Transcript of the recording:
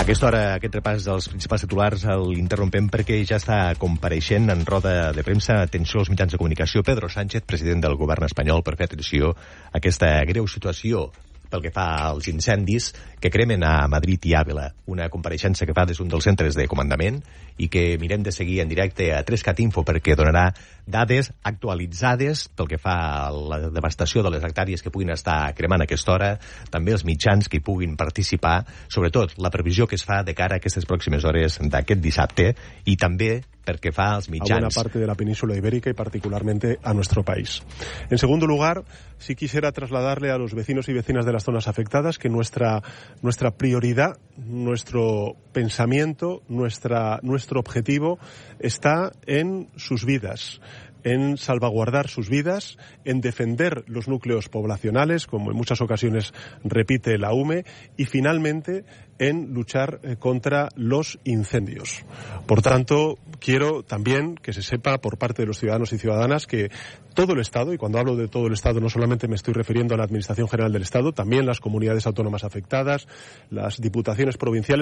A aquesta hora, aquest repàs dels principals titulars l'interrompem perquè ja està compareixent en roda de premsa, atenció als mitjans de comunicació, Pedro Sánchez, president del govern espanyol, per fer atenció a aquesta greu situació pel que fa als incendis que cremen a Madrid i Àvila. Una compareixença que fa des d'un dels centres de comandament i que mirem de seguir en directe a 3CAT Info perquè donarà dades actualitzades pel que fa a la devastació de les hectàrees que puguin estar cremant a aquesta hora, també els mitjans que hi puguin participar, sobretot la previsió que es fa de cara a aquestes pròximes hores d'aquest dissabte i també perquè fa als mitjans. A buena parte de la península ibérica y particularmente a nuestro país. En segundo lugar, sí quisiera trasladarle a los vecinos y vecinas de las zonas afectadas que nuestra prioridad, nuestro pensamiento, nuestro objetivo está en sus vidas, en salvaguardar sus vidas, en defender los núcleos poblacionales, como en muchas ocasiones repite la UME, y finalmente en luchar contra los incendios. Por tanto, quiero también que se sepa por parte de los ciudadanos y ciudadanas que todo el Estado, y cuando hablo de todo el Estado no solamente me estoy refiriendo a la Administración General del Estado, también las comunidades autónomas afectadas, las diputaciones provinciales,